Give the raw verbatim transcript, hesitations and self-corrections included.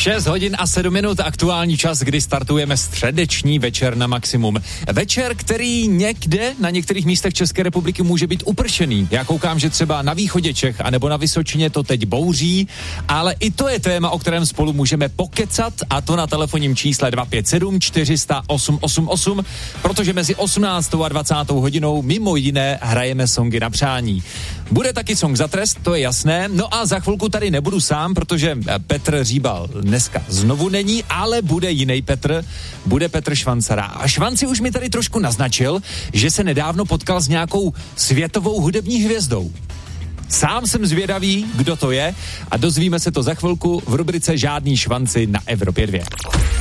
šest hodin a sedm minut, aktuální čas, kdy startujeme středeční večer na maximum. Večer, který někde na některých místech České republiky může být upršený. Já koukám, že třeba na východě Čech anebo na Vysočině to teď bouří, ale i to je téma, o kterém spolu můžeme pokecat, a to na telefonním čísle dva pět sedm čtyři sta osm osm osm, protože mezi osmnáctou a dvacátou hodinou mimo jiné hrajeme songy na přání. Bude taky song za trest, to je jasné, no a za chvilku tady nebudu sám, protože Petr Říbal dneska znovu není, ale bude jiný Petr, bude Petr Švancara. A Švanci už mi tady trošku naznačil, že se nedávno potkal s nějakou světovou hudební hvězdou. Sám jsem zvědavý, kdo to je, a dozvíme se to za chvilku v rubrice Žádný švanci na Evropě dva.